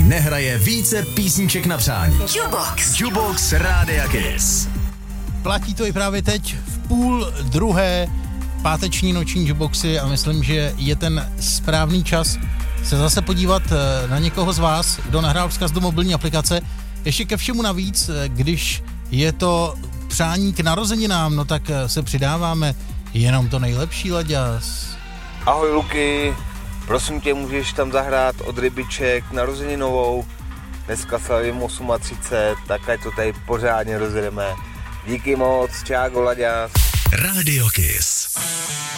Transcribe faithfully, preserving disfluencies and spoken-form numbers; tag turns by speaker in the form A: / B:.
A: nehraje více písniček na přání.
B: Jukebox.
A: Jukebox Rádia Kiss.
C: Platí to i právě teď v půl druhé páteční noční jukeboxy a myslím, že je ten správný čas se zase podívat na někoho z vás, kdo nahrál vzkaz do mobilní aplikace. Ještě ke všemu navíc, když je to přání k narozeninám, no tak se přidáváme jenom to nejlepší, Laďas.
D: Ahoj Luky, prosím tě, můžeš tam zahrát od Rybiček narozeninovou. Dneska slavím třicet osm, tak ať to tady pořádně rozjedeme. Díky moc, čágo Laďas.
A: Radio Kiss.